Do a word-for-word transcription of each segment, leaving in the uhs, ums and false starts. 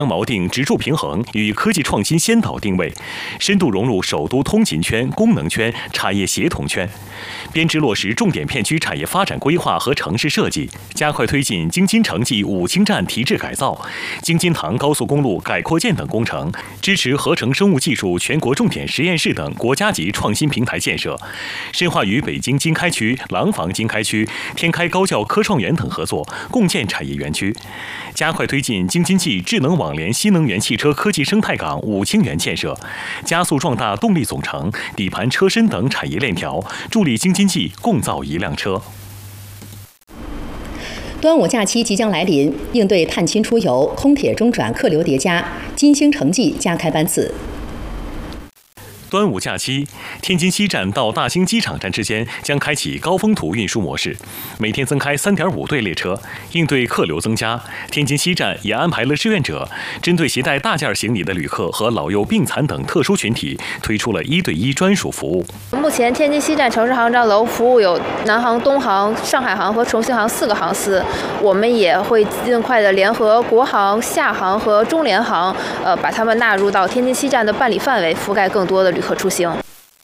锚定植树平衡与科技创新先导定位，深度融入首都通勤圈、功能圈、产业协同圈，编织落实重点片区产业发展规划和城市设计，加快推进京津城际五氢站提质改造、京津塘高速公路改扩建等工程，支持合成生物技术全国重点实验室等国家级创新平台建设，深化与北京经开区、廊坊经开区、天开高教科创园等合作，共建产业园区，加快推进京津冀智能网联新能源汽车科技生态港五氢园建设，加速壮大动力总成、底盘车身等产业链条，助力京津冀共造一辆车。 端午假期即将来临，应对探亲出游，空铁中转客流叠加，金星城际加开班次。 端午假期，天津西站到大兴机场站之间将开启高峰图运输模式，每天增开 三点五 对列车，应对客流增加。天津西站也安排了志愿者，针对携带大件行李的旅客和老幼病残等特殊群体，推出了一对一专属服务。 目前天津西站城市航站楼服务有南航、东航、上海航和重庆航四个航司，我们也会尽快的联合国航、厦航和中联航，呃，把它们纳入到天津西站的办理范围，覆盖更多的旅客出行。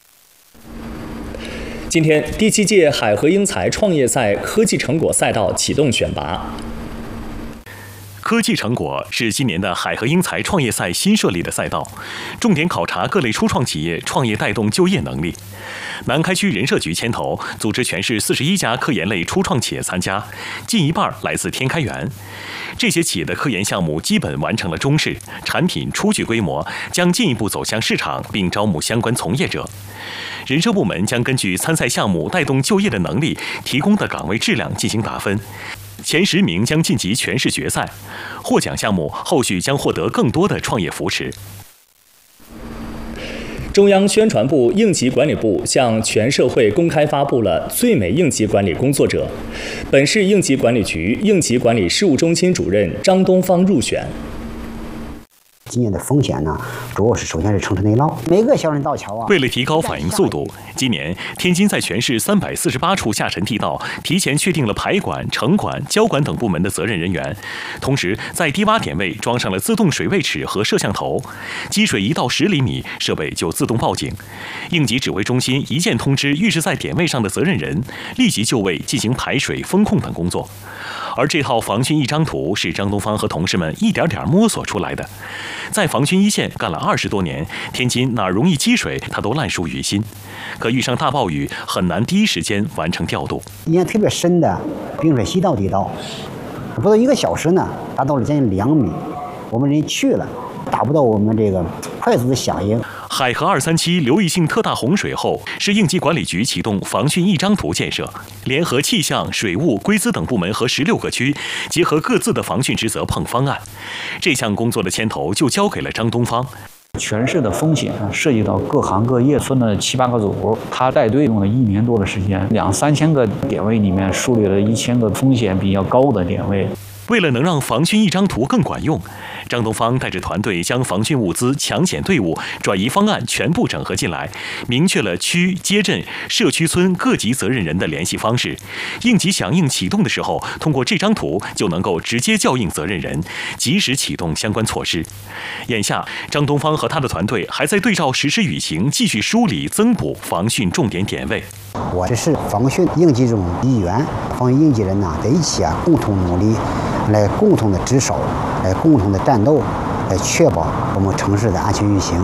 今天，第七届海河英才创业赛科技成果赛道启动选拔。 科技成果是今年的海河英才创业赛新设立的赛道，重点考察各类初创企业创业带动就业能力。南开区人社局牵头，组织全市四十一家科研类初创企业参加，近一半来自天开园。这些企业的科研项目基本完成了中试，产品初具规模，将进一步走向市场，并招募相关从业者。人社部门将根据参赛项目带动就业的能力、提供的岗位质量进行打分。前十名将晋级全市决赛，获奖项目后续将获得更多的创业扶持。 中央宣传部应急管理部向全社会公开发布了最美应急管理工作者，本市应急管理局应急管理事务中心主任张东方入选。 今年的风险呢，主要是首先是城市内涝，每个小人道桥啊。 为了提高反应速度，今年天津在全市三百四十八处下沉地道提前确定了排管、城管、交管等部门的责任人员，同时在低洼点位装上了自动水位尺和摄像头，积水一到十厘米，设备就自动报警。应急指挥中心一键通知预示在点位上的责任人，立即就位进行排水、风控等工作。而这套防汛一张图是张东方和同事们一点点摸索出来的。在防汛一线干了二十多年，天津哪容易积水，他都烂熟于心。可遇上大暴雨，很难第一时间完成调度。 印象特别深的冰水西道地道，不到一个小时呢，达到了将近两米。我们人去了，达不到我们这个快速的响应。 海河二三期流域性特大洪水后，市应急管理局启动防汛一张图建设，联合气象、水务、规资等部门和十六个区，结合各自的防汛职责碰方案。这项工作的牵头就交给了张东方。 全市的风险涉及到各行各业，分了七八个组，他带队用了一年多的时间，两三千个点位里面梳理了一千个风险比较高的点位。 为了能让防汛一张图更管用，张东方带着团队将防汛物资、抢险队伍、转移方案全部整合进来，明确了区、街镇、社区村各级责任人的联系方式。应急响应启动的时候，通过这张图就能够直接叫应责任人，及时启动相关措施。眼下，张东方和他的团队还在对照实施雨情，继续梳理、增补防汛重点点位。 我这是防汛应急中一员，防汛应急人呐、啊，在一起啊，共同努力，来共同的值守，来共同的战斗，来确保我们城市的安全运行。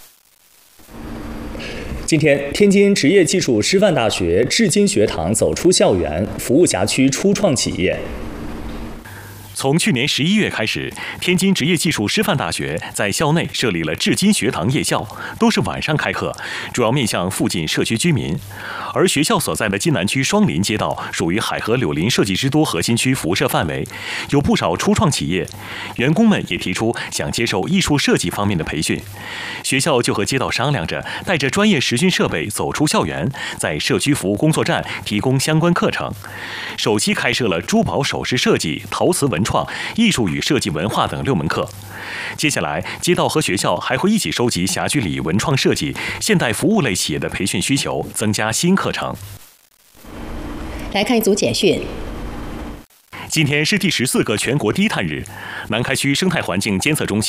今天，天津职业技术师范大学至今学堂走出校园，服务辖区初创企业。 从去年十一月开始，天津职业技术师范大学在校内设立了至今学堂夜校，都是晚上开课，主要面向附近社区居民。而学校所在的津南区双林街道属于海河柳林设计之都核心区辐射范围，有不少初创企业，员工们也提出想接受艺术设计方面的培训。学校就和街道商量着，带着专业实训设备走出校园，在社区服务工作站提供相关课程。首期开设了珠宝首饰设计、陶瓷文创、艺术与设计文化等六门课。接下来，街道和学校还会一起收集辖区里文创设计、现代服务类企业的培训需求，增加新课程。 来看一组简讯。 今天是第十四个全国低碳日，南开区生态环境监测中心